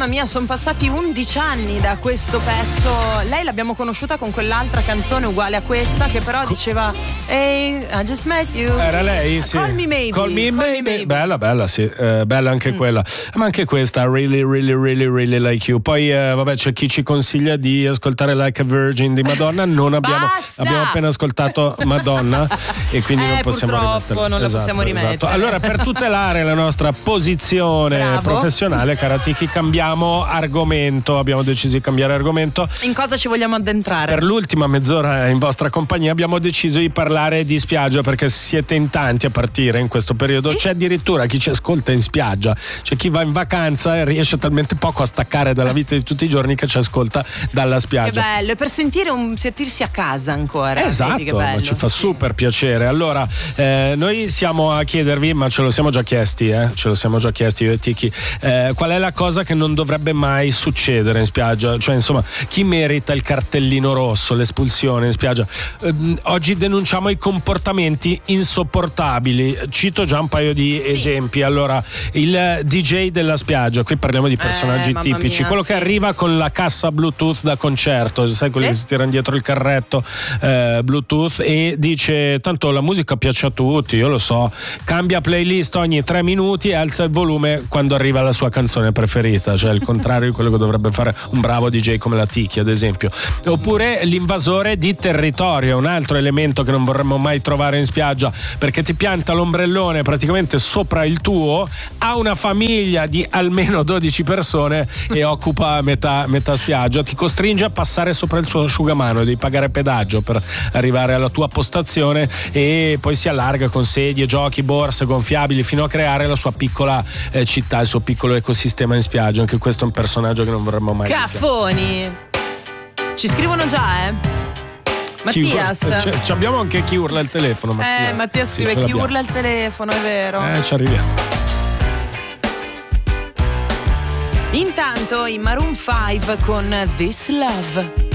mamma mia, sono passati 11 anni da questo pezzo. Lei l'abbiamo conosciuta con quell'altra canzone uguale a questa, che però diceva Hey, I just met you. Era lei, sì. Call me maybe. Call me maybe. Bella, sì. Bella anche quella. Ma anche questa, really, really, really, really like you. Poi, vabbè, c'è chi ci consiglia di ascoltare Like a Virgin di Madonna. Non abbiamo appena ascoltato Madonna e quindi non possiamo rimetterla. Non la possiamo rimettere. Esatto. Allora, per tutelare la nostra posizione professionale, cara Tiki, cambiamo argomento. Abbiamo deciso di cambiare argomento. In cosa ci vogliamo addentrare? Per l'ultima mezz'ora in vostra compagnia abbiamo deciso di parlare di spiaggia, perché siete in tanti a partire in questo periodo. Sì? C'è addirittura chi ci ascolta in spiaggia, c'è chi va in vacanza e riesce talmente poco a staccare dalla vita di tutti i giorni che ci ascolta dalla spiaggia. Che bello, e per sentirsi a casa ancora. Esatto, vedi che bello. Ma ci fa super piacere. Allora, noi siamo a chiedervi, ma ce lo siamo già chiesti io e Tiki, qual è la cosa che non dovrebbe mai succedere in spiaggia? Cioè, insomma, chi merita il cartellino rosso, l'espulsione in spiaggia? Oggi denunciamo i comportamenti insopportabili. Cito già un paio di esempi. Allora, il DJ della spiaggia, qui parliamo di personaggi tipici, mia, quello che arriva con la cassa Bluetooth da concerto, sai, quelli che si tirano dietro il carretto Bluetooth e dice tanto la musica piace a tutti, io lo so, cambia playlist ogni 3 minuti e alza il volume quando arriva la sua canzone preferita, cioè il contrario di quello che dovrebbe fare un bravo DJ come la Tiki, ad esempio. Oppure l'invasore di territorio, un altro elemento che non vorremmo mai trovare in spiaggia, perché ti pianta l'ombrellone praticamente sopra il tuo, ha una famiglia di almeno 12 persone e occupa metà spiaggia, ti costringe a passare sopra il suo asciugamano, devi pagare pedaggio per arrivare alla tua postazione e poi si allarga con sedie, giochi, borse gonfiabili fino a creare la sua piccola città, il suo piccolo ecosistema in spiaggia. Anche questo è un personaggio che non vorremmo mai Caffoni. Ci scrivono già, Mattias. Abbiamo anche chi urla il telefono. Mattias scrive chi urla il telefono, è vero. Ci arriviamo. Intanto i Maroon 5 con This Love.